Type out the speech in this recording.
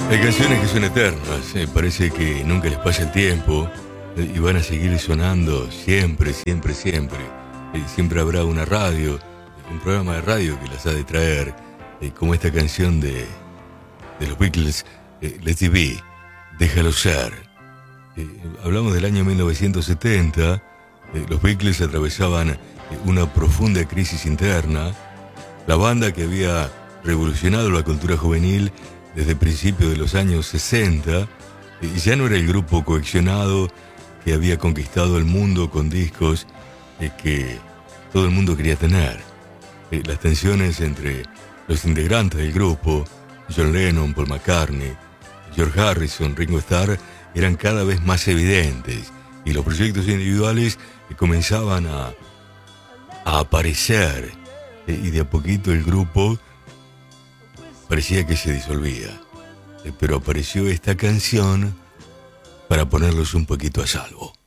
Hay canciones que son eternas, parece que nunca les pasa el tiempo y van a seguir sonando siempre, siempre, siempre. Siempre habrá una radio, un programa de radio que las ha de traer, como esta canción de los Beatles, Let It Be, Déjalo Ser. Hablamos del año 1970, los Beatles atravesaban una profunda crisis interna. La banda que había revolucionado la cultura juvenil desde principios de los años 60, ya no era el grupo cohesionado que había conquistado el mundo con discos que todo el mundo quería tener. Las tensiones entre los integrantes del grupo, John Lennon, Paul McCartney, George Harrison, Ringo Starr, eran cada vez más evidentes y los proyectos individuales comenzaban a aparecer y de a poquito el grupo parecía que se disolvía, pero apareció esta canción para ponerlos un poquito a salvo.